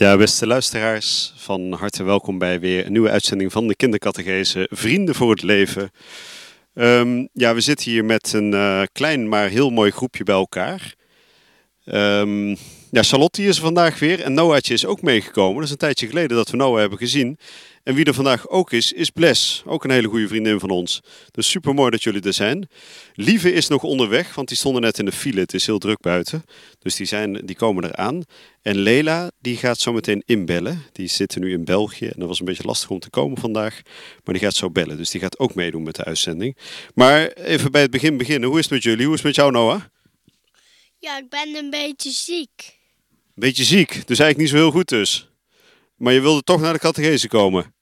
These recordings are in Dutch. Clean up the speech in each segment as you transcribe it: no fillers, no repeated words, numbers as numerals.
Ja, beste luisteraars, van harte welkom bij weer een nieuwe uitzending van de Kindercatechese Vrienden voor het Leven. We zitten hier met een klein maar heel mooi groepje bij elkaar. Charlotte is er vandaag weer en Noah'tje is ook meegekomen. Dat is een tijdje geleden dat we Noah hebben gezien. En wie er vandaag ook is Bles, ook een hele goede vriendin van ons. Dus super mooi dat jullie er zijn. Lieve is nog onderweg, want die stonden net in de file. Het is heel druk buiten, dus die komen eraan. En Lela, die gaat zo meteen inbellen. Die zitten nu in België en dat was een beetje lastig om te komen vandaag. Maar die gaat zo bellen, dus die gaat ook meedoen met de uitzending. Maar even bij het begin beginnen. Hoe is het met jullie? Hoe is het met jou, Noah? Ja, ik ben een beetje ziek. Een beetje ziek, dus eigenlijk niet zo heel goed dus. Maar je wilde toch naar de catechese komen?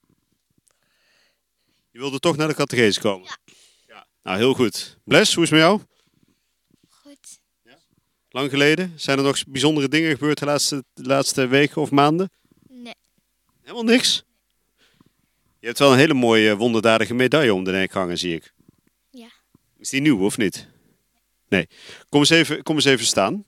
Je wilde toch naar de catechese komen? Ja. Nou, heel goed. Bles, hoe is het met jou? Goed. Ja? Lang geleden? Zijn er nog bijzondere dingen gebeurd de laatste weken of maanden? Nee. Helemaal niks? Je hebt wel een hele mooie wonderdadige medaille om de nek hangen, zie ik. Ja. Is die nieuw of niet? Nee. Kom eens even staan.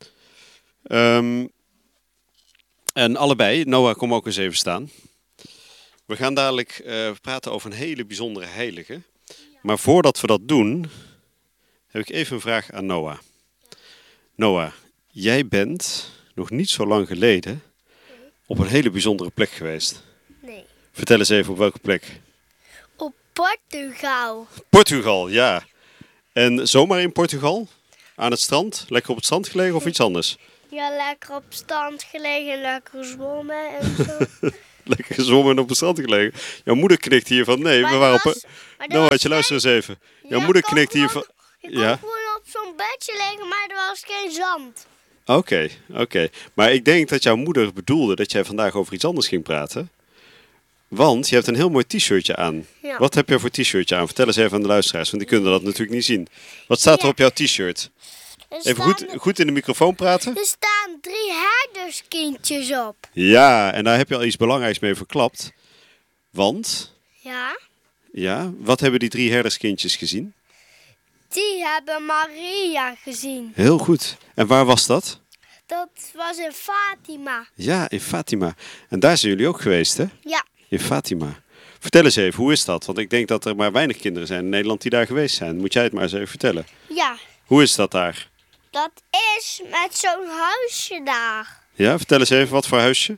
En allebei, Noah, kom ook eens even staan. We gaan dadelijk praten over een hele bijzondere heilige. Ja. Maar voordat we dat doen, heb ik even een vraag aan Noah. Noah, jij bent nog niet zo lang geleden op een hele bijzondere plek geweest. Nee. Vertel eens even op welke plek. Op Portugal. Portugal, ja. En zomaar in Portugal? Aan het strand? Lekker op het strand gelegen of iets anders? Ja, lekker op strand gelegen, lekker zwommen en zo. Lekker gezwommen en op het strand gelegen. Jouw moeder knikt hier van nee, we waren op... Noah'tje, luister eens even. Jouw moeder knikt hier van... Je kon gewoon op zo'n bedje liggen, maar er was geen zand. Oké. Maar ik denk dat jouw moeder bedoelde dat jij vandaag over iets anders ging praten. Want je hebt een heel mooi t-shirtje aan. Ja. Wat heb je voor t-shirtje aan? Vertel eens even aan de luisteraars, want die kunnen dat natuurlijk niet zien. Wat staat er op jouw t-shirt? Even goed in de microfoon praten. Er staan 3 herderskindjes op. Ja, en daar heb je al iets belangrijks mee verklapt. Want... Ja, wat hebben die 3 herderskindjes gezien? Die hebben Maria gezien. Heel goed. En waar was dat? Dat was in Fatima. Ja, in Fatima. En daar zijn jullie ook geweest, hè? Ja. In Fatima. Vertel eens even, hoe is dat? Want ik denk dat er maar weinig kinderen zijn in Nederland die daar geweest zijn. Moet jij het maar eens even vertellen. Ja. Hoe is dat daar? Dat is met zo'n huisje daar. Ja, vertel eens even, wat voor huisje?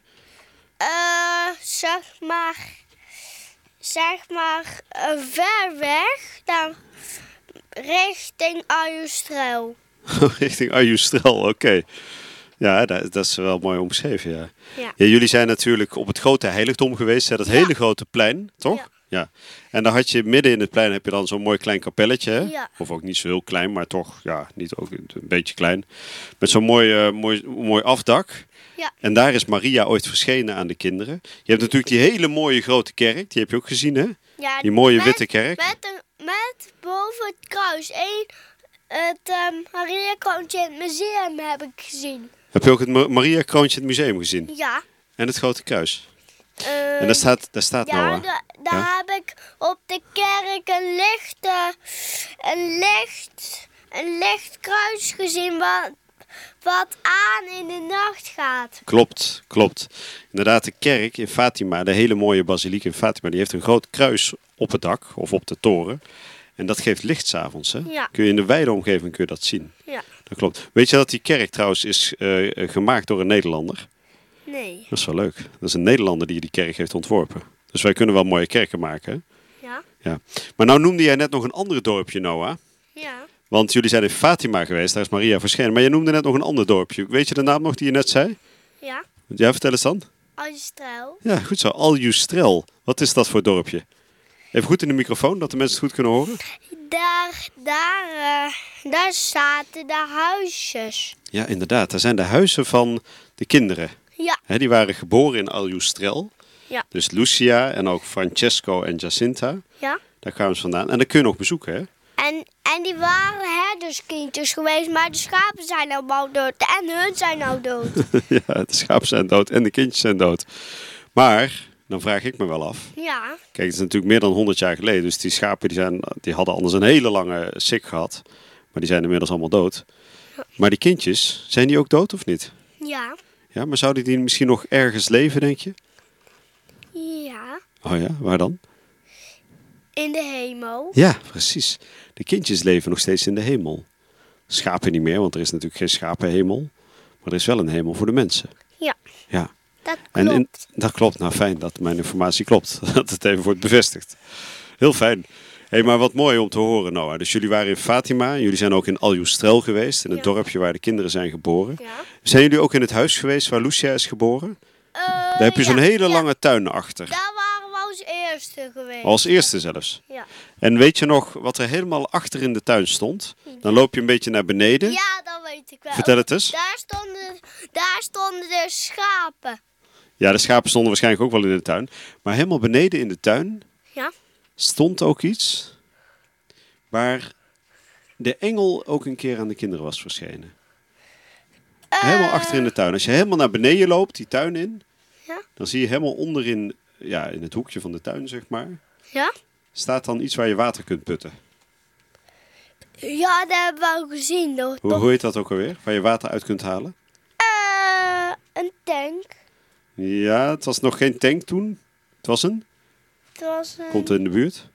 Zeg maar ver weg, dan richting Ajustrel. Richting Ajustrel, oké. Ja, dat is wel mooi omschreven, ja. Ja. Jullie zijn natuurlijk op het grote heiligdom geweest, hè? Dat hele grote plein, toch? Ja. En dan had je midden in het plein heb je dan zo'n mooi klein kapelletje, hè? Ja. Of ook niet zo heel klein, maar toch, ja, niet ook een beetje klein. Met zo'n mooi afdak. Ja. En daar is Maria ooit verschenen aan de kinderen. Je hebt natuurlijk die hele mooie grote kerk, die heb je ook gezien, hè? Ja, die mooie witte kerk. Met boven het kruis het Maria-kroontje in het museum heb ik gezien. Heb je ook het Maria-kroontje in het museum gezien? Ja. En het grote kruis? En daar staat Noah. Daar heb ik op de kerk een licht kruis gezien wat aan in de nacht gaat. Klopt. Inderdaad, de kerk in Fatima, de hele mooie basiliek in Fatima, die heeft een groot kruis op het dak of op de toren. En dat geeft licht 's avonds, hè? Ja. Kun je in de wijde omgeving kun je dat zien. Ja. Dat klopt. Weet je dat die kerk trouwens is gemaakt door een Nederlander? Nee. Dat is wel leuk. Dat is een Nederlander die kerk heeft ontworpen. Dus wij kunnen wel mooie kerken maken, hè? Ja. Maar nou noemde jij net nog een ander dorpje, Noah. Ja. Want jullie zijn in Fatima geweest, daar is Maria verschenen. Maar je noemde net nog een ander dorpje. Weet je de naam nog die je net zei? Ja. Ja, vertel eens dan. Ajustrel. Ja, goed zo. Ajustrel. Wat is dat voor dorpje? Even goed in de microfoon, dat de mensen het goed kunnen horen. Daar zaten de huisjes. Ja, inderdaad. Daar zijn de huizen van de kinderen. Ja. Die waren geboren in Ajustrel. Ja. Dus Lucia en ook Francesco en Jacinta. Ja. Daar kwamen ze vandaan. En dat kun je nog bezoeken, hè? En die waren herderskindjes geweest, maar de schapen zijn allemaal dood. En hun zijn nou dood. Ja, de schapen zijn dood en de kindjes zijn dood. Maar, dan vraag ik me wel af. Ja. Kijk, het is natuurlijk meer dan 100 jaar geleden. Dus die schapen die hadden anders een hele lange sik gehad. Maar die zijn inmiddels allemaal dood. Maar die kindjes, zijn die ook dood of niet? Ja. Ja, maar zouden die misschien nog ergens leven, denk je? Ja, Oh ja, waar dan? in de hemel. Ja, precies. De kindjes leven nog steeds in de hemel. Schapen niet meer, want er is natuurlijk geen schapenhemel. Maar er is wel een hemel voor de mensen. Ja, Ja. dat En klopt. dat klopt. Nou, fijn dat mijn informatie klopt. Dat het even wordt bevestigd. Heel fijn. Hé, maar wat mooi om te horen, Noah. Dus jullie waren in Fatima. Jullie zijn ook in Al-Yustrel geweest. In het Ja. dorpje waar de kinderen zijn geboren. Ja. Zijn jullie ook in het huis geweest waar Lucia is geboren? Daar heb je zo'n hele lange tuin achter. Daar waren we als eerste geweest. Als eerste zelfs. Ja. En weet je nog wat er helemaal achter in de tuin stond? Dan loop je een beetje naar beneden. Ja, dat weet ik wel. Vertel het eens. Daar stonden de schapen. Ja, de schapen stonden waarschijnlijk ook wel in de tuin. Maar helemaal beneden in de tuin Ja. stond ook iets waar de engel ook een keer aan de kinderen was verschenen. Helemaal achter in de tuin. Als je helemaal naar beneden loopt, die tuin in, Ja. dan zie je helemaal onderin, ja, in het hoekje van de tuin, zeg maar, Ja? staat dan iets waar je water kunt putten. Ja, dat hebben we al gezien. Hoe heet dat ook alweer? Waar je water uit kunt halen? Een tank. Ja, het was nog geen tank toen. Het was een, Het was komt in de buurt,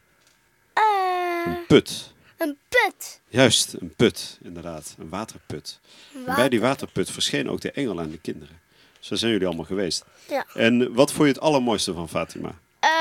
een een put. put. Juist, een put, inderdaad. Een waterput. En bij die waterput verscheen ook de engel aan de kinderen. Zo zijn jullie allemaal geweest. Ja. En wat vond je het allermooiste van Fatima?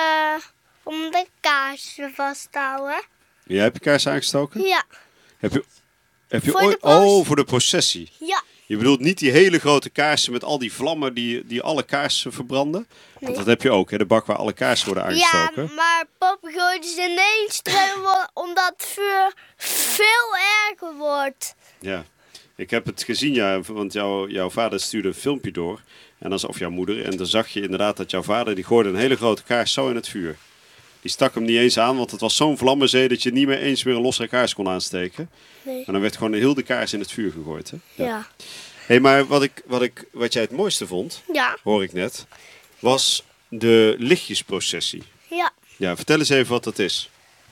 Om de kaarsen vast te houden. Jij hebt je kaars aangestoken? Ja. Heb je Voor ooit... de Oh, voor de processie. Ja. Je bedoelt niet die hele grote kaarsen met al die vlammen die alle kaarsen verbranden? Want Nee. dat heb je ook, hè? De bak waar alle kaarsen worden aangestoken. Ja, maar pap gooide ze ineens terug omdat het vuur veel erger wordt. Ja. Ik heb het gezien, ja, want jouw vader stuurde een filmpje door. Of jouw moeder. En dan zag je inderdaad dat jouw vader, die gooide een hele grote kaars zo in het vuur. Die stak hem niet eens aan, want het was zo'n vlammenzee dat je niet meer eens weer een losse kaars kon aansteken. Nee. En dan werd gewoon heel de kaars in het vuur gegooid. Hè? Ja. Hé, maar wat jij het mooiste vond, Ja. hoor ik net, was de lichtjesprocessie. Ja. Ja, vertel eens even wat dat is.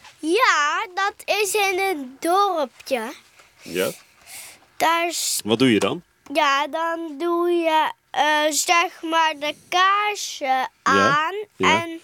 Ja, dat is in een dorpje. Ja. Daar is, Wat doe je dan? ja, dan doe je zeg maar de kaarsen aan. ja. En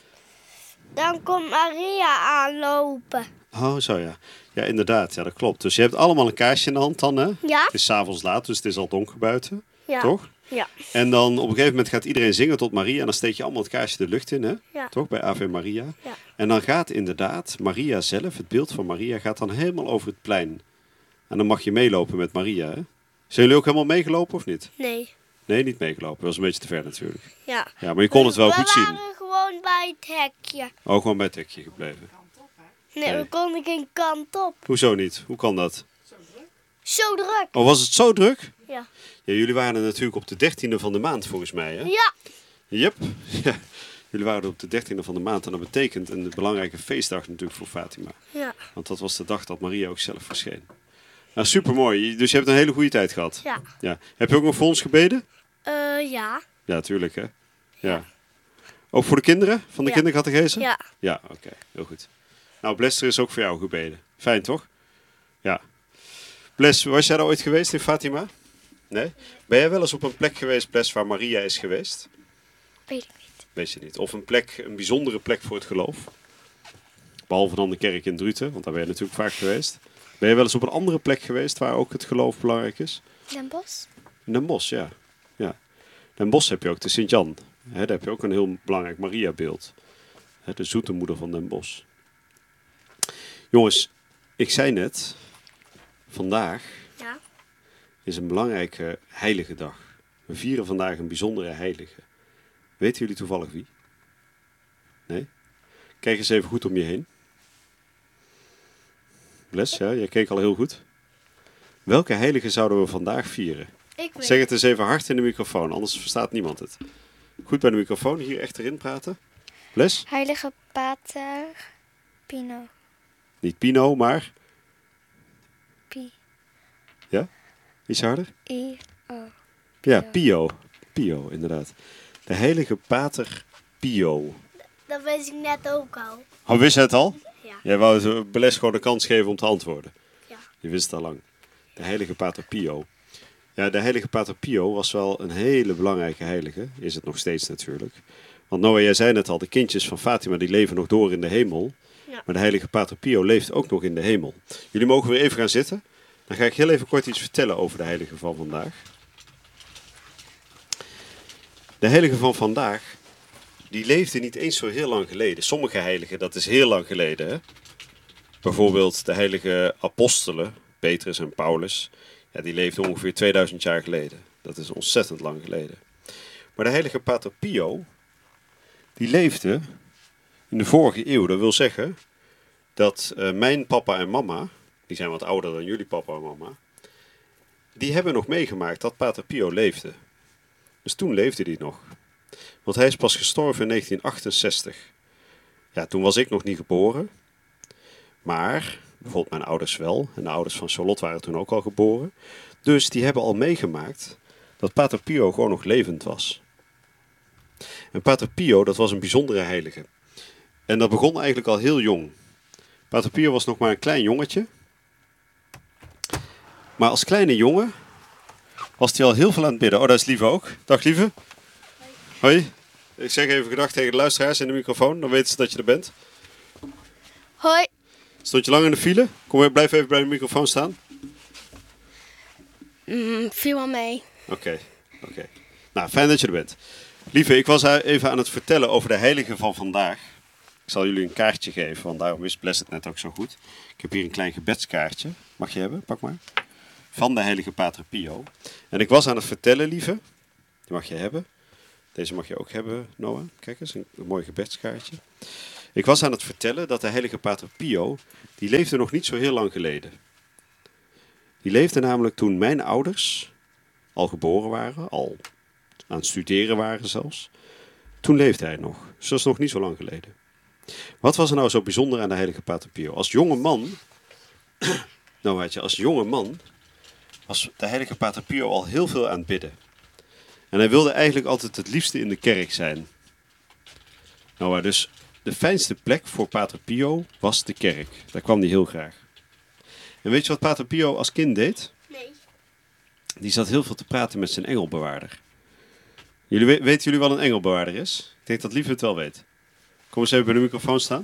dan komt Maria aanlopen. Oh, zo ja. Ja, inderdaad. Ja, dat klopt. Dus je hebt allemaal een kaarsje in de hand dan, hè? Ja. Het is 's avonds laat, dus het is al donker buiten. Ja. Toch? Ja. En dan op een gegeven moment gaat iedereen zingen tot Maria. En dan steek je allemaal het kaarsje de lucht in, hè? Ja. Toch? Bij Ave Maria. Ja. En dan gaat inderdaad Maria zelf, het beeld van Maria, gaat dan helemaal over het plein. En dan mag je meelopen met Maria, hè? Zijn jullie ook helemaal meegelopen of niet? Nee. Nee, niet meegelopen. Dat was een beetje te ver natuurlijk. Ja. Ja, maar je kon het wel we goed zien. waren gewoon bij het hekje. Ook gewoon bij het hekje gebleven. Nee, Nee. we konden geen kant op. Hoezo niet? Hoe kan dat? Zo druk. Oh, was het zo druk? Ja. Ja, jullie waren er natuurlijk op de 13e van de maand volgens mij, hè? Ja. Yep. Ja. Jullie waren er op de 13e van de maand en dat betekent een belangrijke feestdag natuurlijk voor Fatima. Ja. Want dat was de dag dat Maria ook zelf verscheen. Nou, supermooi. Dus je hebt een hele goede tijd gehad. Ja. Ja. Heb je ook nog voor ons gebeden? Ja. Ja, tuurlijk hè. Ja. Ook voor de kinderen van de Ja. kindercatechese? Ja. Ja, oké. Heel goed. Nou, Bles, er is ook voor jou gebeden. Fijn toch? Ja. Bles, was jij daar ooit geweest in Fatima? Nee? Ben jij wel eens op een plek geweest, Bles, waar Maria is geweest? Weet ik niet. Weet je niet. Of een plek, een bijzondere plek voor het geloof? Behalve dan de kerk in Druten, want daar ben je natuurlijk vaak geweest. Ben je wel eens op een andere plek geweest waar ook het geloof belangrijk is? Den Bosch? In Den Bosch, ja. Ja. In Den Bosch heb je ook de Sint-Jan. Daar heb je ook een heel belangrijk Maria-beeld. De zoete moeder van Den Bosch. Jongens, ik zei net, vandaag Ja. is een belangrijke heilige dag. We vieren vandaag een bijzondere heilige. Weten jullie toevallig wie? Nee? Kijk eens even goed om je heen. Bles, ja, jij keek al heel goed. Welke heilige zouden we vandaag vieren? Ik weet Zeg het eens even hard in de microfoon, anders verstaat niemand het. Goed bij de microfoon, hier echt erin praten. Bles? Heilige Pater Pino. Niet Pino, maar... Pi. Ja? Iets harder? I-O. Ja, Pio. Pio, inderdaad. De heilige pater Pio. Dat wist ik net ook al. Oh, wist je het al? Ja. Jij wou Bles gewoon de kans geven om te antwoorden. Ja. Je wist het al lang. De heilige pater Pio. Ja, de heilige Pater Pio was wel een hele belangrijke heilige. Is het nog steeds natuurlijk. Want Noah, jij zei net al, de kindjes van Fatima die leven nog door in de hemel. Ja. Maar de heilige Pater Pio leeft ook nog in de hemel. Jullie mogen weer even gaan zitten. Dan ga ik heel even kort iets vertellen over de heilige van vandaag. De heilige van vandaag, die leefde niet eens zo heel lang geleden. Sommige heiligen, dat is heel lang geleden. Hè? Bijvoorbeeld de heilige apostelen, Petrus en Paulus. Ja, die leefden ongeveer 2000 jaar geleden. Dat is ontzettend lang geleden. Maar de heilige Pater Pio, die leefde in de vorige eeuw. Dat wil zeggen dat mijn papa en mama, die zijn wat ouder dan jullie papa en mama, die hebben nog meegemaakt dat Pater Pio leefde. Dus toen leefde hij nog. Want hij is pas gestorven in 1968. Ja, toen was ik nog niet geboren. Maar bijvoorbeeld mijn ouders wel. En de ouders van Charlotte waren toen ook al geboren. Dus die hebben al meegemaakt dat Pater Pio gewoon nog levend was. En Pater Pio, dat was een bijzondere heilige. En dat begon eigenlijk al heel jong. Pater Pio was nog maar een klein jongetje. Maar als kleine jongen was hij al heel veel aan het bidden. Oh, dat is Lieve ook. Dag Lieve. Hoi. Ik zeg even gedag tegen de luisteraars in de microfoon. Dan weten ze dat je er bent. Hoi. Stond je lang in de file? Blijf even bij de microfoon staan. Viel wel mee. Oké. Nou, fijn dat je er bent. Lieve, ik was even aan het vertellen over de heilige van vandaag. Ik zal jullie een kaartje geven, want daarom wist Bless het net ook zo goed. Ik heb hier een klein gebedskaartje. Mag je hebben? Pak maar. Van de heilige Pater Pio. En ik was aan het vertellen, Lieve. Die mag je hebben. Deze mag je ook hebben, Noah. Kijk eens, een mooi gebedskaartje. Ik was aan het vertellen dat de heilige Pater Pio, die leefde nog niet zo heel lang geleden. Die leefde namelijk toen mijn ouders al geboren waren, al aan het studeren waren zelfs. Toen leefde hij nog. Dus dat is nog niet zo lang geleden. Wat was er nou zo bijzonder aan de heilige Pater Pio? Als jonge man, was de heilige Pater Pio al heel veel aan het bidden. En hij wilde eigenlijk altijd het liefste in de kerk zijn. Nou, dus de fijnste plek voor Pater Pio was de kerk. Daar kwam hij heel graag. En weet je wat Pater Pio als kind deed? Nee. Die zat heel veel te praten met zijn engelbewaarder. Weten jullie wat een engelbewaarder is? Ik denk dat Lieve het wel weet. Kom eens even bij de microfoon staan.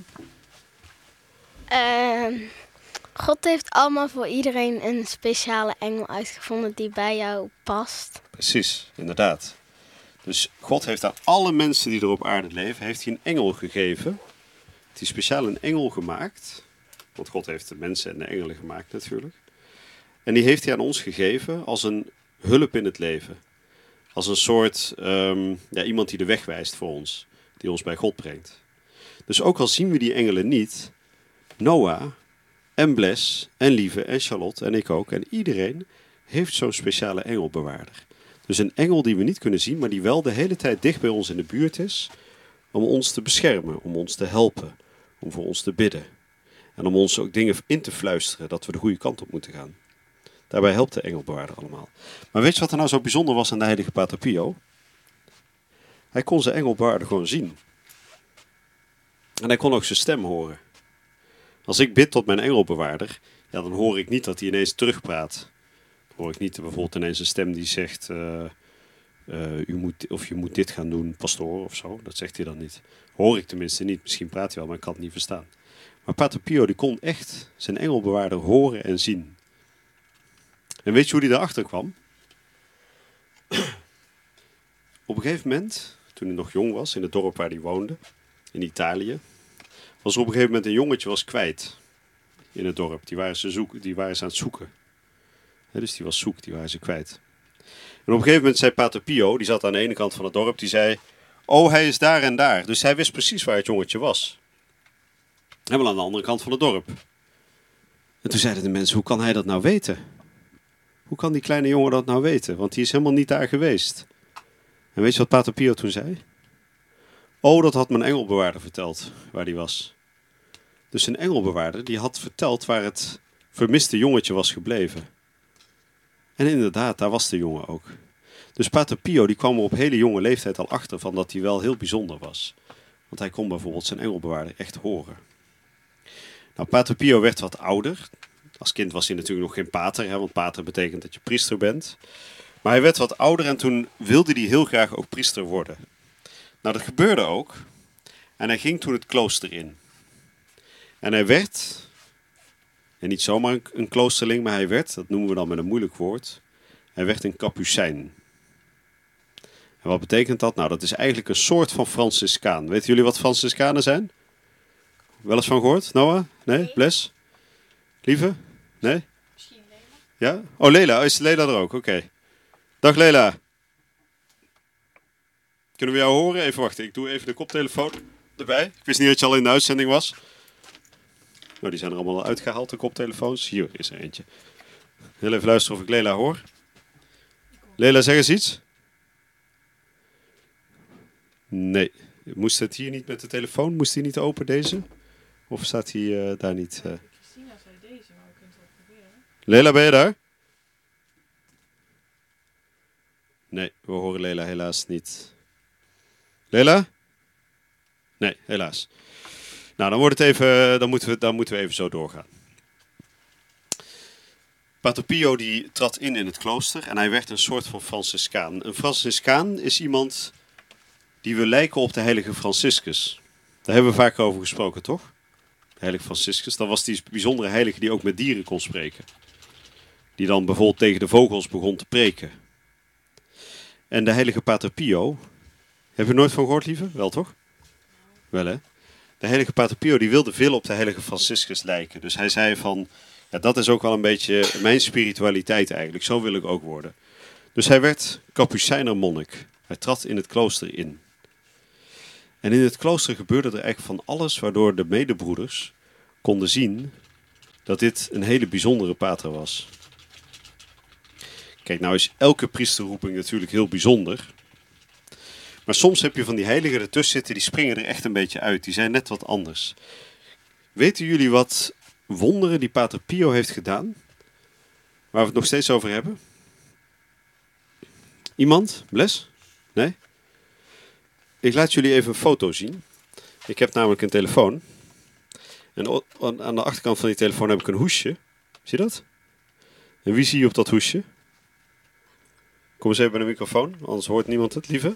God heeft allemaal voor iedereen een speciale engel uitgevonden die bij jou past. Precies, inderdaad. Dus God heeft aan alle mensen die er op aarde leven, heeft hij een engel gegeven. Heeft hij speciaal een engel gemaakt. Want God heeft de mensen en de engelen gemaakt natuurlijk. En die heeft hij aan ons gegeven als een hulp in het leven. Als een soort, iemand die de weg wijst voor ons. Die ons bij God brengt. Dus ook al zien we die engelen niet, Noah en Bless en Lieve en Charlotte en ik ook en iedereen heeft zo'n speciale engelbewaarder. Dus een engel die we niet kunnen zien, maar die wel de hele tijd dicht bij ons in de buurt is om ons te beschermen, om ons te helpen, om voor ons te bidden. En om ons ook dingen in te fluisteren dat we de goede kant op moeten gaan. Daarbij helpt de engelbewaarder allemaal. Maar weet je wat er nou zo bijzonder was aan de heilige Pater Pio? Hij kon zijn engelbewaarder gewoon zien. En hij kon ook zijn stem horen. Als ik bid tot mijn engelbewaarder, ja, dan hoor ik niet dat hij ineens terugpraat. Dan hoor ik niet bijvoorbeeld ineens een stem die zegt, je moet dit gaan doen, pastoor of zo. Dat zegt hij dan niet. Hoor ik tenminste niet. Misschien praat hij wel, maar ik kan het niet verstaan. Maar Pater Pio die kon echt zijn engelbewaarder horen en zien. En weet je hoe hij daarachter kwam? Op een gegeven moment, toen hij nog jong was, in het dorp waar hij woonde, in Italië, was er op een gegeven moment een jongetje was kwijt in het dorp. Die waren ze aan het zoeken. Dus die was zoek, die waren ze kwijt. En op een gegeven moment zei Pater Pio, die zat aan de ene kant van het dorp, die zei, oh, hij is daar en daar. Dus hij wist precies waar het jongetje was. Helemaal aan de andere kant van het dorp. En toen zeiden de mensen, hoe kan hij dat nou weten? Hoe kan die kleine jongen dat nou weten? Want die is helemaal niet daar geweest. En weet je wat Pater Pio toen zei? Oh, dat had mijn engelbewaarder verteld, waar die was. Dus een engelbewaarder, die had verteld waar het vermiste jongetje was gebleven. En inderdaad, daar was de jongen ook. Dus Pater Pio, die kwam er op hele jonge leeftijd al achter van dat hij wel heel bijzonder was. Want hij kon bijvoorbeeld zijn engelbewaarder echt horen. Nou, Pater Pio werd wat ouder. Als kind was hij natuurlijk nog geen pater, hè, want pater betekent dat je priester bent. Maar hij werd wat ouder en toen wilde hij heel graag ook priester worden. Nou, dat gebeurde ook. En hij ging toen het klooster in. En hij werd, en niet zomaar een kloosterling, maar hij werd, dat noemen we dan met een moeilijk woord, hij werd een kapucijn. En wat betekent dat? Nou, dat is eigenlijk een soort van Franciscaan. Weten jullie wat Franciscanen zijn? Wel eens van gehoord? Noah? Nee? Bles? Lieve? Nee? Misschien Lela. Ja? Oh, Lela. Is Lela er ook? Oké. Dag Lela. Kunnen we jou horen? Even wachten. Ik doe even de koptelefoon erbij. Ik wist niet dat je al in de uitzending was. Nou, die zijn er allemaal uitgehaald, de koptelefoons. Hier is er eentje. Heel even luisteren of ik Lela hoor. Lela, zeg eens iets. Nee. Moest het hier niet met de telefoon? Moest die niet open, deze? Of staat hij daar niet? Christina zei deze, maar we kunnen het wel proberen. Lela, ben je daar? Nee, we horen Lela helaas niet. Lela? Nee, helaas. Nou, dan wordt het even, dan moeten we even zo doorgaan. Pater Pio die trad in het klooster en hij werd een soort van Franciscaan. Een Franciscaan is iemand die wil lijken op de heilige Franciscus. Daar hebben we vaak over gesproken, toch? De heilige Franciscus, dat was die bijzondere heilige die ook met dieren kon spreken. Die dan bijvoorbeeld tegen de vogels begon te preken. En de heilige Pater Pio, heb je er nooit van gehoord, lieve? Wel, toch? Wel, hè? De heilige Pater Pio die wilde veel op de heilige Franciscus lijken. Dus hij zei van, ja, dat is ook wel een beetje mijn spiritualiteit eigenlijk. Zo wil ik ook worden. Dus hij werd Kapucijnermonnik. Hij trad in het klooster in. En in het klooster gebeurde er eigenlijk van alles waardoor de medebroeders konden zien dat dit een hele bijzondere pater was. Kijk, nou is elke priesterroeping natuurlijk heel bijzonder. Maar soms heb je van die heiligen ertussen zitten, die springen er echt een beetje uit. Die zijn net wat anders. Weten jullie wat wonderen die Pater Pio heeft gedaan? Waar we het nog steeds over hebben? Iemand? Bles? Nee? Ik laat jullie even een foto zien. Ik heb namelijk een telefoon. En aan de achterkant van die telefoon heb ik een hoesje. Zie je dat? En wie zie je op dat hoesje? Kom eens even bij de microfoon, anders hoort niemand het, lieve.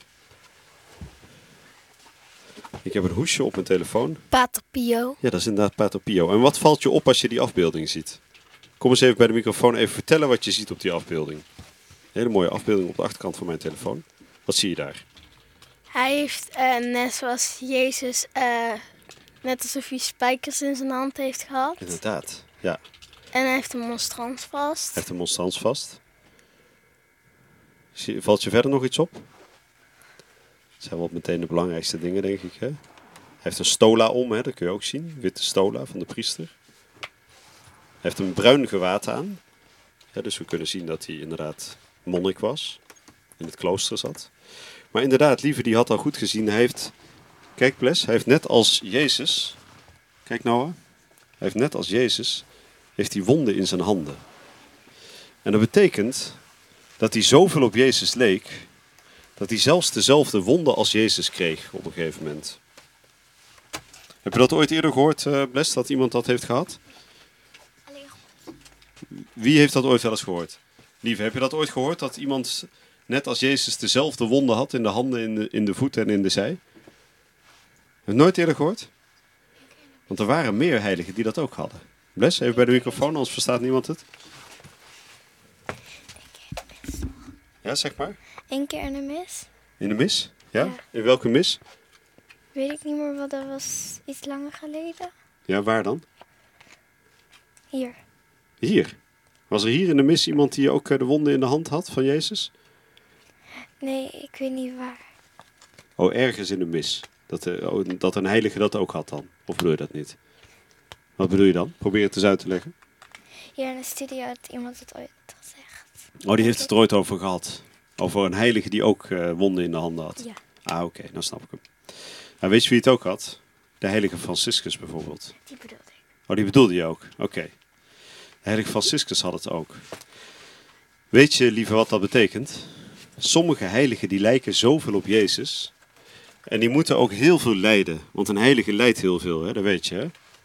Ik heb een hoesje op mijn telefoon. Pater Pio. Ja, dat is inderdaad Pater Pio. En wat valt je op als je die afbeelding ziet? Kom eens even bij de microfoon even vertellen wat je ziet op die afbeelding. Een hele mooie afbeelding op de achterkant van mijn telefoon. Wat zie je daar? Hij heeft net zoals Jezus, net alsof hij spijkers in zijn hand heeft gehad. Inderdaad, ja. En hij heeft een monstrans vast. Hij heeft een monstrans vast. Valt je verder nog iets op? Dat zijn wel meteen de belangrijkste dingen, denk ik. Hè? Hij heeft een stola om, hè? Dat kun je ook zien. Witte stola van de priester. Hij heeft een bruin gewaad aan. Ja, dus we kunnen zien dat hij inderdaad monnik was. In het klooster zat. Maar inderdaad, lieve, die had al goed gezien. Hij heeft, kijk Bles, hij heeft net als Jezus. Kijk Noah. Hij heeft net als Jezus, heeft hij wonden in zijn handen. En dat betekent dat hij zoveel op Jezus leek, dat hij zelfs dezelfde wonden als Jezus kreeg op een gegeven moment. Heb je dat ooit eerder gehoord, Bles, dat iemand dat heeft gehad? Wie heeft dat ooit wel eens gehoord? Lieve, heb je dat ooit gehoord, dat iemand net als Jezus dezelfde wonden had in de handen, in de voeten en in de zij? Heb je het nooit eerder gehoord? Want er waren meer heiligen die dat ook hadden. Bles, even bij de microfoon, anders verstaat niemand het. Ja, zeg maar. 1 keer in de mis. In de mis? Ja? Ja. In welke mis? Weet ik niet meer wat, dat was iets langer geleden. Ja, waar dan? Hier. Hier. Was er hier in de mis iemand die ook de wonden in de hand had van Jezus? Nee, ik weet niet waar. Oh, ergens in de mis. Dat een heilige dat ook had dan? Of bedoel je dat niet? Wat bedoel je dan? Probeer het eens uit te leggen. Hier in de studio had iemand het ooit gezegd. Oh, die heeft het er ooit over gehad. Over een heilige die ook wonden in de handen had. Ja. Ah, oké, dan snap ik hem. Nou, weet je wie het ook had? De heilige Franciscus bijvoorbeeld. Die bedoelde ik. Oh, die bedoelde je ook? Oké. De heilige Franciscus had het ook. Weet je, lieve, wat dat betekent? Sommige heiligen die lijken zoveel op Jezus. En die moeten ook heel veel lijden. Want een heilige lijdt heel veel, hè? Dat weet je, hè?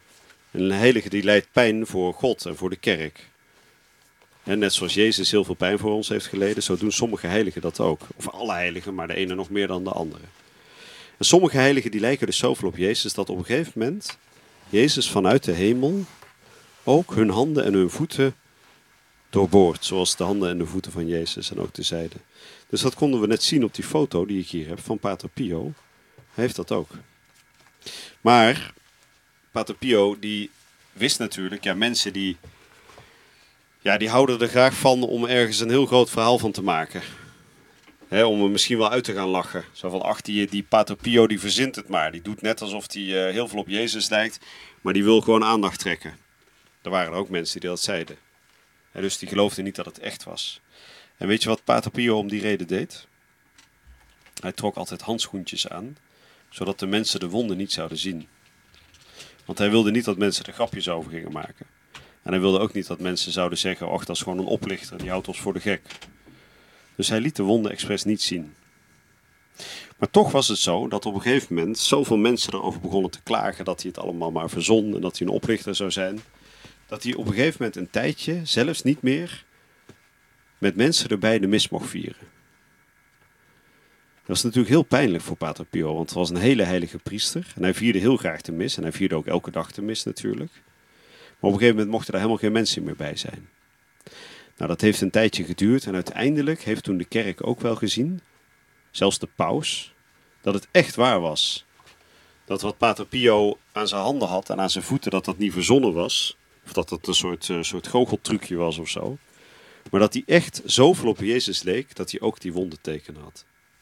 Een heilige die lijdt pijn voor God en voor de kerk. En net zoals Jezus heel veel pijn voor ons heeft geleden, zo doen sommige heiligen dat ook. Of alle heiligen, maar de ene nog meer dan de andere. En sommige heiligen die lijken dus zoveel op Jezus, dat op een gegeven moment Jezus vanuit de hemel ook hun handen en hun voeten doorboort. Zoals de handen en de voeten van Jezus en ook de zijde. Dus dat konden we net zien op die foto die ik hier heb van Pater Pio. Hij heeft dat ook. Maar Pater Pio die wist natuurlijk, ja, mensen die houden er graag van om ergens een heel groot verhaal van te maken. Om er misschien wel uit te gaan lachen. Zo van, ach, die Pater Pio die verzint het maar. Die doet net alsof hij heel veel op Jezus lijkt. Maar die wil gewoon aandacht trekken. Er waren ook mensen die dat zeiden. Dus die geloofden niet dat het echt was. En weet je wat Pater Pio om die reden deed? Hij trok altijd handschoentjes aan. Zodat de mensen de wonden niet zouden zien. Want hij wilde niet dat mensen er grapjes over gingen maken. En hij wilde ook niet dat mensen zouden zeggen, ach, dat is gewoon een oplichter. Die houdt ons voor de gek. Dus hij liet de wonden expres niet zien. Maar toch was het zo dat op een gegeven moment zoveel mensen erover begonnen te klagen dat hij het allemaal maar verzon en dat hij een oplichter zou zijn. Dat hij op een gegeven moment een tijdje zelfs niet meer met mensen erbij de mis mocht vieren. Dat was natuurlijk heel pijnlijk voor Pater Pio, want het was een hele heilige priester. En hij vierde heel graag de mis en hij vierde ook elke dag de mis natuurlijk. Maar op een gegeven moment mochten er helemaal geen mensen meer bij zijn. Nou, dat heeft een tijdje geduurd en uiteindelijk heeft toen de kerk ook wel gezien, zelfs de paus, dat het echt waar was. Dat wat Pater Pio aan zijn handen had en aan zijn voeten, dat dat niet verzonnen was. Of dat het een soort goocheltrucje was of zo. Maar dat hij echt zoveel op Jezus leek, dat hij ook die wondenteken had.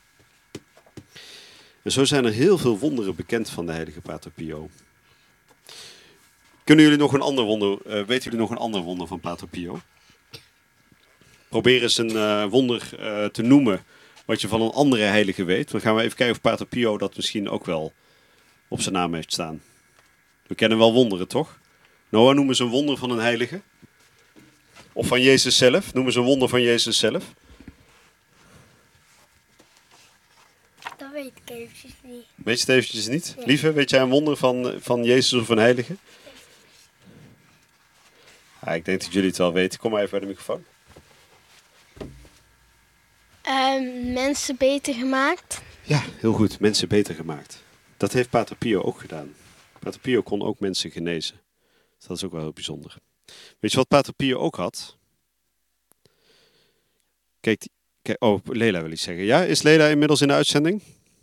En zo zijn er heel veel wonderen bekend van de heilige Pater Pio. Kunnen jullie nog een ander wonder, weten jullie nog een ander wonder van Pater Pio? Probeer eens een wonder te noemen wat je van een andere heilige weet. Dan gaan we even kijken of Pater Pio dat misschien ook wel op zijn naam heeft staan. We kennen wel wonderen, toch? Noah, noem eens een wonder van een heilige. Of van Jezus zelf. Noem eens een wonder van Jezus zelf. Dat weet ik eventjes niet. Weet je het eventjes niet? Nee. Lieve, weet jij een wonder van Jezus of een heilige? Ja, ik denk dat jullie het wel weten. Kom maar even bij de microfoon. Mensen beter gemaakt. Ja, heel goed. Mensen beter gemaakt. Dat heeft Pater Pio ook gedaan. Pater Pio kon ook mensen genezen. Dus dat is ook wel heel bijzonder. Weet je wat Pater Pio ook had? Kijk, oh, Lela wil iets zeggen. Ja, is Lela inmiddels in de uitzending?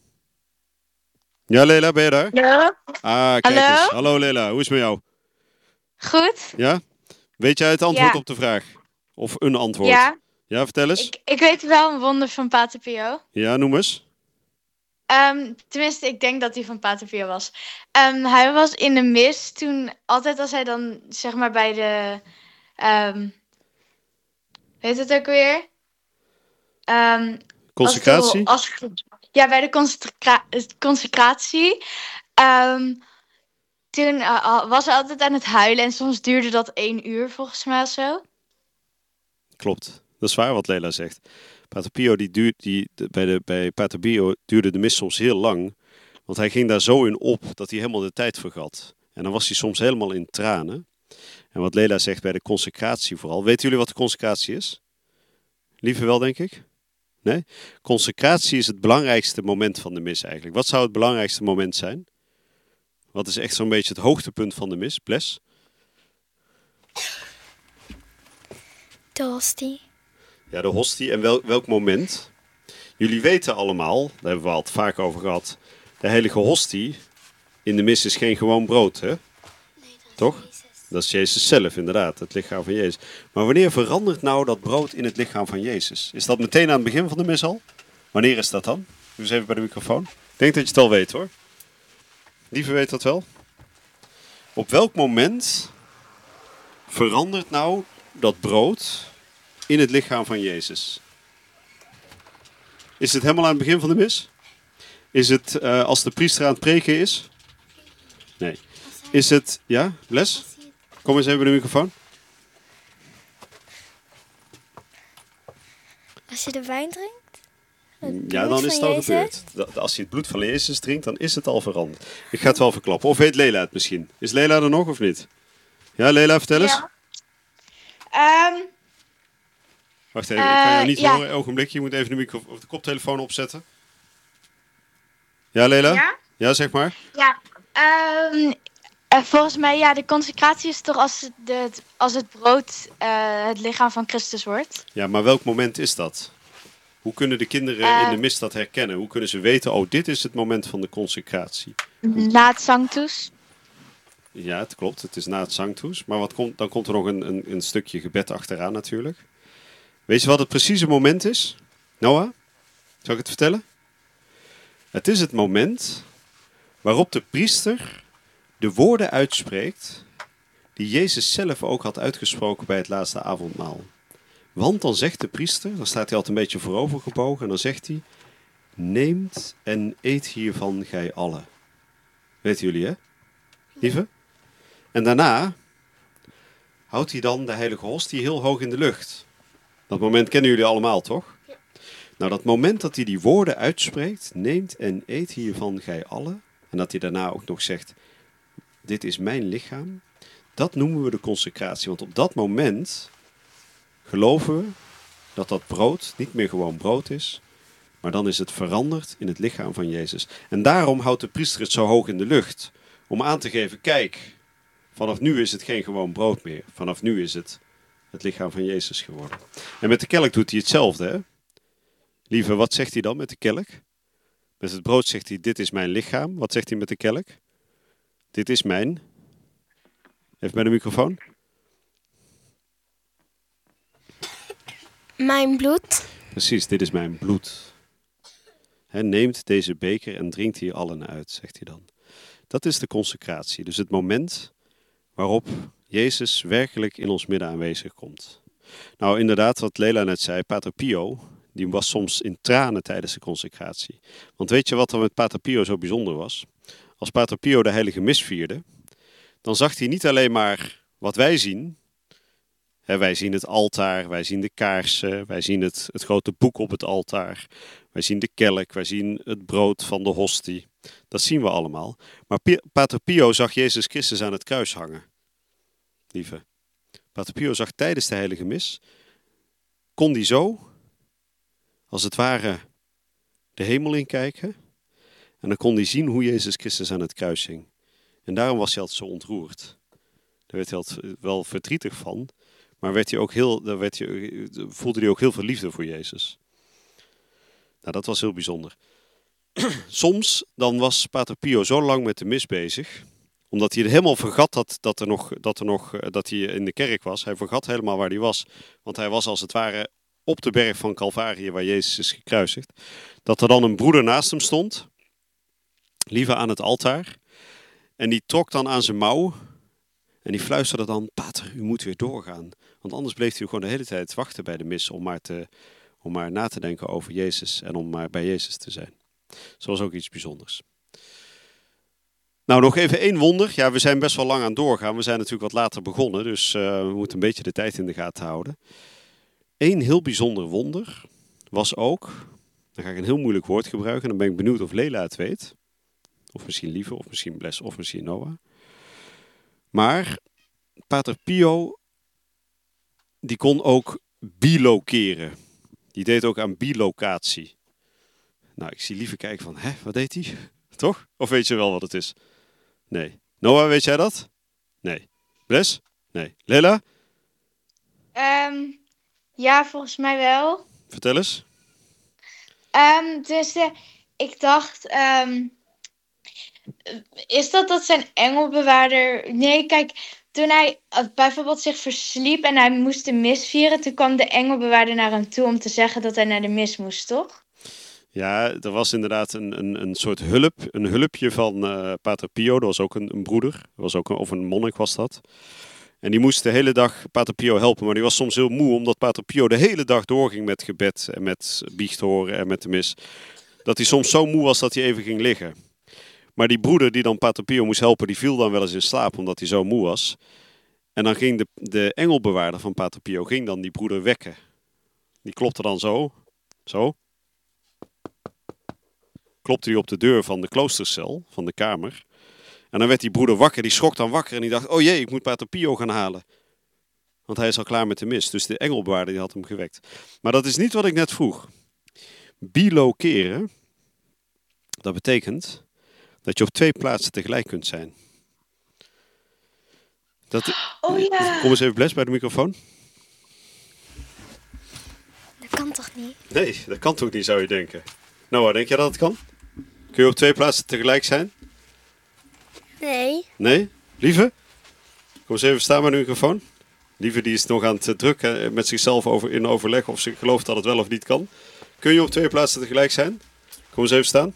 Ja, Lela, ben je daar? Ja, Ah, kijk hallo? eens. Hallo Lela, hoe is het met jou? goed. Ja? Weet jij het antwoord Ja. op de vraag? Of een antwoord? Ja, Ja, vertel eens. ik weet wel een wonder van Pater Pio. Ja, noem eens. Tenminste, ik denk dat hij van Pater Pio was. Hij was in de mis toen, altijd als hij dan, zeg maar, bij de... weet het ook weer? Consecratie? Ja, bij de consecratie. Toen was hij altijd aan het huilen en soms duurde dat 1 uur volgens mij of zo. Klopt. Dat is waar wat Lela zegt. Pater Pio, bij Pater Pio duurde de mis soms heel lang. Want hij ging daar zo in op dat hij helemaal de tijd vergat. En dan was hij soms helemaal in tranen. En wat Lela zegt bij de consecratie vooral. Weten jullie wat de consecratie is? Liever wel, denk ik? Nee? Consecratie is het belangrijkste moment van de mis eigenlijk. Wat zou het belangrijkste moment zijn? Wat is echt zo'n beetje het hoogtepunt van de mis? Bles? De hostie. Ja, de hostie. En welk moment? Jullie weten allemaal, daar hebben we al het vaak over gehad. De heilige hostie in de mis is geen gewoon brood, hè? Nee, dat Toch? Dat is Jezus zelf, inderdaad. Het lichaam van Jezus. Maar wanneer verandert nou dat brood in het lichaam van Jezus? Is dat meteen aan het begin van de mis al? Wanneer is dat dan? Doe eens even bij de microfoon. Ik denk dat je het al weet, hoor. Lieve weet dat wel. Op welk moment verandert nou dat brood in het lichaam van Jezus? Is het helemaal aan het begin van de mis? Is het als de priester aan het preken is? Nee. Is het... Ja, Les? Kom eens even bij de microfoon. Als je de wijn drinkt? Ja, dan is het al gebeurd. Als hij het bloed van Jezus drinkt, dan is het al veranderd. Ik ga het wel verklappen. Of weet Lela het misschien? Is Lela er nog of niet? Ja, Lela, vertel eens. Ja. Wacht even, ik kan jou niet horen. Een ogenblikje, je moet even de koptelefoon opzetten. Ja, Lela? Ja? Ja, zeg maar. Ja. Volgens mij, ja, de consecratie is toch als het brood het lichaam van Christus wordt. Ja, maar welk moment is dat? Hoe kunnen de kinderen in de mis dat herkennen? Hoe kunnen ze weten, oh, dit is het moment van de consecratie? Na het Sanctus. Ja, het klopt. Het is na het Sanctus. Maar dan komt er nog een stukje gebed achteraan natuurlijk. Weet je wat het precieze moment is? Noah, zal ik het vertellen? Het is het moment waarop de priester de woorden uitspreekt die Jezus zelf ook had uitgesproken bij het laatste avondmaal. Want dan zegt de priester, dan staat hij altijd een beetje voorover gebogen en dan zegt hij: neemt en eet hiervan gij allen. Weten jullie, hè? Lieve? En daarna houdt hij dan de heilige hostie heel hoog in de lucht. Dat moment kennen jullie allemaal, toch? Ja. Nou, dat moment dat hij die woorden uitspreekt, neemt en eet hiervan gij allen, en dat hij daarna ook nog zegt: dit is mijn lichaam, dat noemen we de consecratie. Want op dat moment geloven we dat dat brood niet meer gewoon brood is, maar dan is het veranderd in het lichaam van Jezus. En daarom houdt de priester het zo hoog in de lucht, om aan te geven: kijk, vanaf nu is het geen gewoon brood meer. Vanaf nu is het lichaam van Jezus geworden. En met de kelk doet hij hetzelfde, hè? Lieve, wat zegt hij dan met de kelk? Met het brood zegt hij: dit is mijn lichaam. Wat zegt hij met de kelk? Dit is mijn... Even bij de microfoon. Mijn bloed. Precies, dit is mijn bloed. Neemt deze beker en drinkt hier allen uit, zegt hij dan. Dat is de consecratie. Dus het moment waarop Jezus werkelijk in ons midden aanwezig komt. Nou, inderdaad, wat Lela net zei, Pater Pio, die was soms in tranen tijdens de consecratie. Want weet je wat er met Pater Pio zo bijzonder was? Als Pater Pio de heilige mis vierde, dan zag hij niet alleen maar wat wij zien. Wij zien het altaar, wij zien de kaarsen, wij zien het grote boek op het altaar. Wij zien de kelk, wij zien het brood van de hostie. Dat zien we allemaal. Maar Pater Pio zag Jezus Christus aan het kruis hangen. Lieve. Pater Pio zag tijdens de heilige mis, kon die zo, als het ware, de hemel inkijken. En dan kon hij zien hoe Jezus Christus aan het kruis hing. En daarom was hij altijd zo ontroerd. Daar werd hij altijd wel verdrietig van. Maar voelde hij ook heel veel liefde voor Jezus. Nou, dat was heel bijzonder. Soms dan was Pater Pio zo lang met de mis bezig, omdat hij helemaal vergat dat hij in de kerk was. Hij vergat helemaal waar hij was. Want hij was als het ware op de berg van Calvarië, waar Jezus is gekruisigd. Dat er dan een broeder naast hem stond, liever aan het altaar. En die trok dan aan zijn mouw. En die fluisterde dan: Pater, u moet weer doorgaan. Want anders bleef hij gewoon de hele tijd wachten bij de mis om maar na te denken over Jezus en om maar bij Jezus te zijn. Dat was ook iets bijzonders. Nou, nog even één wonder. Ja, we zijn best wel lang aan het doorgaan. We zijn natuurlijk wat later begonnen, dus we moeten een beetje de tijd in de gaten houden. Eén heel bijzonder wonder was ook, dan ga ik een heel moeilijk woord gebruiken en dan ben ik benieuwd of Lela het weet. Of misschien Lieve, of misschien Bles, of misschien Noah. Maar Pater Pio, die kon ook bilokeren. Die deed ook aan bilocatie. Nou, ik zie Lieve kijken van, wat deed hij? Toch? Of weet je wel wat het is? Nee. Noah, weet jij dat? Nee. Bles? Nee. Lela? Ja, volgens mij wel. Vertel eens. Dus ik dacht, is dat zijn engelbewaarder... Nee, kijk, toen hij bijvoorbeeld zich versliep en hij moest de mis vieren, toen kwam de engelbewaarder naar hem toe om te zeggen dat hij naar de mis moest, toch? Ja, er was inderdaad een soort hulp, een hulpje van Pater Pio. Dat was ook een broeder, of een monnik was dat. En die moest de hele dag Pater Pio helpen, maar die was soms heel moe, omdat Pater Pio de hele dag doorging met gebed en met biecht horen en met de mis. Dat hij soms zo moe was dat hij even ging liggen. Maar die broeder die dan Pater Pio moest helpen, die viel dan wel eens in slaap, omdat hij zo moe was. En dan ging de engelbewaarder van Pater Pio ging dan die broeder wekken. Die klopte dan zo. klopte hij op de deur van de kloostercel, van de kamer. En dan werd die broeder wakker, die schrok dan wakker en die dacht, oh jee, ik moet Pater Pio gaan halen. Want hij is al klaar met de mis. Dus de engelbewaarder die had hem gewekt. Maar dat is niet wat ik net vroeg. Bilokeren, dat betekent dat je op 2 plaatsen tegelijk kunt zijn. Oh ja. Kom eens even Bles bij de microfoon. Dat kan toch niet? Nee, dat kan toch niet, zou je denken. Noah, denk jij dat het kan? Kun je op 2 plaatsen tegelijk zijn? Nee. Nee? Lieve? Kom eens even staan bij de microfoon. Lieve die is nog aan het drukken met zichzelf in overleg of ze gelooft dat het wel of niet kan. Kun je op 2 plaatsen tegelijk zijn? Kom eens even staan.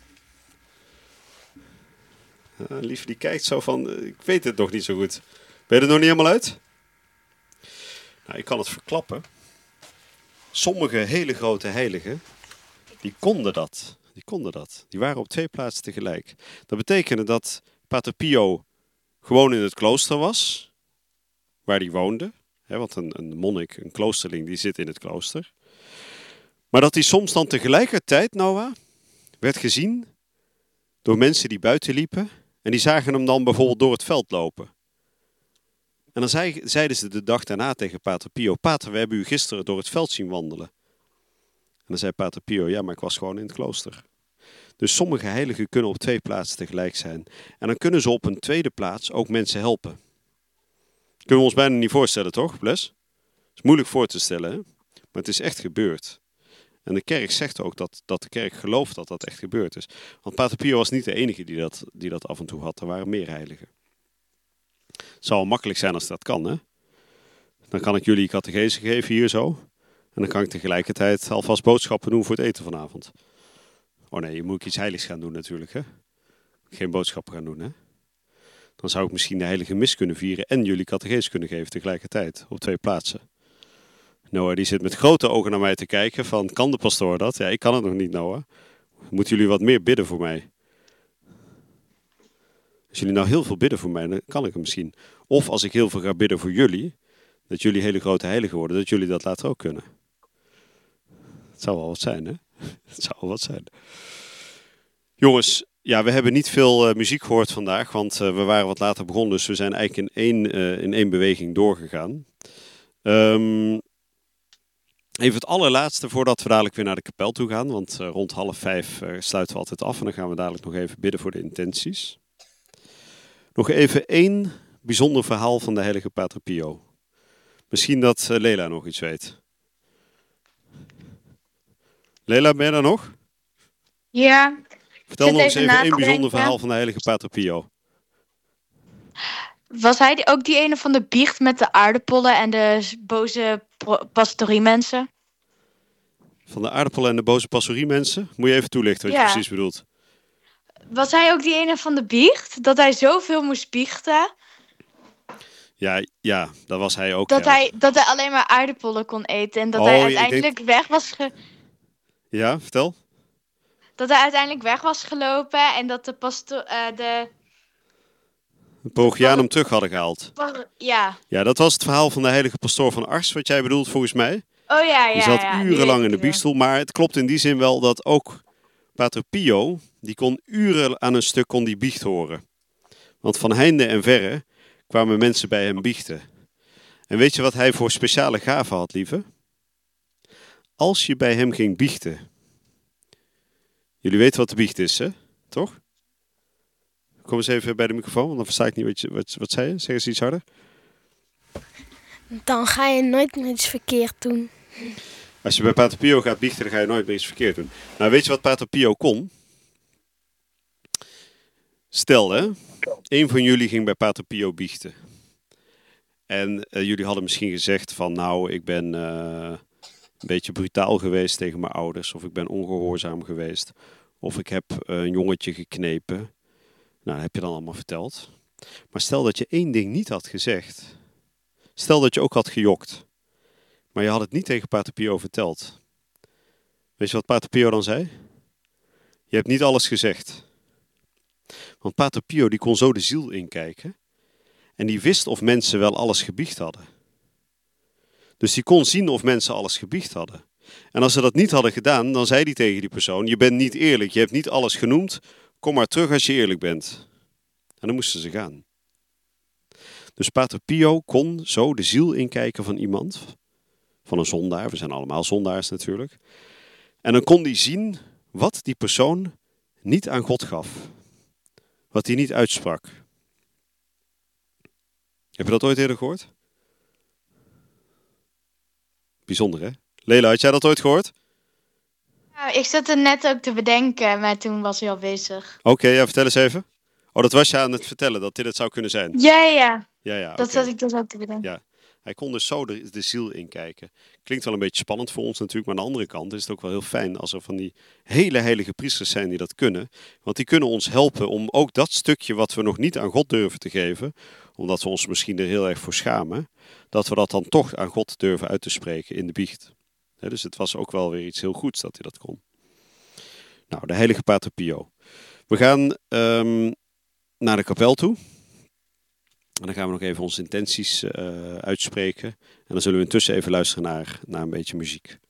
Lieve die kijkt zo van, ik weet het nog niet zo goed. Ben je er nog niet helemaal uit? Nou, ik kan het verklappen. Sommige hele grote heiligen, die konden dat. Die waren op 2 plaatsen tegelijk. Dat betekende dat Pater Pio gewoon in het klooster was, waar hij woonde. Want een monnik, een kloosterling, die zit in het klooster. Maar dat hij soms dan tegelijkertijd, Noah, werd gezien door mensen die buiten liepen. En die zagen hem dan bijvoorbeeld door het veld lopen. En dan zeiden ze de dag daarna tegen Pater Pio, Pater, we hebben u gisteren door het veld zien wandelen. En dan zei Pater Pio, ja, maar ik was gewoon in het klooster. Dus sommige heiligen kunnen op 2 plaatsen tegelijk zijn. En dan kunnen ze op een tweede plaats ook mensen helpen. Kunnen we ons bijna niet voorstellen, toch, Bles? Het is moeilijk voor te stellen, hè? Maar het is echt gebeurd. En de kerk zegt ook dat de kerk gelooft dat dat echt gebeurd is. Want Pater Pio was niet de enige die dat af en toe had. Er waren meer heiligen. Het zou wel makkelijk zijn als dat kan, hè? Dan kan ik jullie catechese geven hier zo. En dan kan ik tegelijkertijd alvast boodschappen doen voor het eten vanavond. Oh nee, je moet iets heiligs gaan doen natuurlijk, hè? Geen boodschappen gaan doen, hè? Dan zou ik misschien de heilige mis kunnen vieren en jullie catechese kunnen geven tegelijkertijd. Op 2 plaatsen. Noah die zit met grote ogen naar mij te kijken van, kan de pastoor dat? Ja, ik kan het nog niet, Noah. Moeten jullie wat meer bidden voor mij? Als jullie nou heel veel bidden voor mij, dan kan ik het misschien. Of als ik heel veel ga bidden voor jullie, dat jullie hele grote heiligen worden, dat jullie dat later ook kunnen. Het zou wel wat zijn, hè? Het zou wel wat zijn. Jongens, ja, we hebben niet veel muziek gehoord vandaag, want we waren wat later begonnen, dus we zijn eigenlijk in één beweging doorgegaan. Even het allerlaatste voordat we dadelijk weer naar de kapel toe gaan, want rond 4:30 sluiten we altijd af en dan gaan we dadelijk nog even bidden voor de intenties. Nog even 1 bijzonder verhaal van de heilige Pater Pio. Misschien dat Lela nog iets weet. Lela, ben je daar nog? Ja. Vertel nog eens even 1 bijzonder verhaal van de heilige Pater Pio. Was hij ook die ene van de biecht met de aardappelen en de boze pastoriemensen? Van de aardappelen en de boze pastoriemensen? Moet je even toelichten wat je precies bedoelt. Was hij ook die ene van de biecht? Dat hij zoveel moest biechten? Ja, dat was hij ook. Dat hij alleen maar aardappelen kon eten en dat hij uiteindelijk weg was Ja, vertel. Dat hij uiteindelijk weg was gelopen en dat de parochianen hem terug hadden gehaald. Ja. Ja, dat was het verhaal van de heilige pastoor van Ars, wat jij bedoelt volgens mij. Oh ja. Die zat urenlang in de biechtstoel, maar het klopt in die zin wel dat ook Pater Pio, die kon uren aan een stuk die biecht horen. Want van heinde en verre kwamen mensen bij hem biechten. En weet je wat hij voor speciale gaven had, lieve? Als je bij hem ging biechten. Jullie weten wat de biecht is, hè? Toch? Kom eens even bij de microfoon, want dan versta ik niet wat zei je. Zeg eens iets harder. Dan ga je nooit meer iets verkeerd doen. Als je bij Pater Pio gaat biechten, dan ga je nooit meer iets verkeerd doen. Nou, weet je wat Pater Pio kon? Stel, hè, een van jullie ging bij Pater Pio biechten. En jullie hadden misschien gezegd van, nou, ik ben een beetje brutaal geweest tegen mijn ouders. Of ik ben ongehoorzaam geweest. Of ik heb een jongetje geknepen. Nou, dat heb je dan allemaal verteld. Maar stel dat je 1 ding niet had gezegd. Stel dat je ook had gejokt. Maar je had het niet tegen Pater Pio verteld. Weet je wat Pater Pio dan zei? Je hebt niet alles gezegd. Want Pater Pio die kon zo de ziel inkijken. En die wist of mensen wel alles gebiecht hadden. Dus die kon zien of mensen alles gebiecht hadden. En als ze dat niet hadden gedaan, dan zei hij tegen die persoon: je bent niet eerlijk, je hebt niet alles genoemd, kom maar terug als je eerlijk bent. En dan moesten ze gaan. Dus Pater Pio kon zo de ziel inkijken van iemand, van een zondaar, we zijn allemaal zondaars natuurlijk. En dan kon hij zien wat die persoon niet aan God gaf, wat hij niet uitsprak. Heb je dat ooit eerder gehoord? Bijzonder, hè? Lela, had jij dat ooit gehoord? Nou, ik zat er net ook te bedenken, maar toen was hij al bezig. Oké, ja, vertel eens even. Oh, dat was je aan het vertellen, dat dit het zou kunnen zijn. Ja. Ja, Dat oké. zat ik dus ook te bedenken. Ja. Hij kon dus zo de ziel inkijken. Klinkt wel een beetje spannend voor ons natuurlijk, maar aan de andere kant is het ook wel heel fijn als er van die hele heilige priesters zijn die dat kunnen. Want die kunnen ons helpen om ook dat stukje wat we nog niet aan God durven te geven, omdat we ons misschien er heel erg voor schamen, dat we dat dan toch aan God durven uit te spreken in de biecht. Dus het was ook wel weer iets heel goeds dat hij dat kon. Nou, de heilige Pater Pio. We gaan naar de kapel toe. En dan gaan we nog even onze intenties uitspreken. En dan zullen we intussen even luisteren naar een beetje muziek.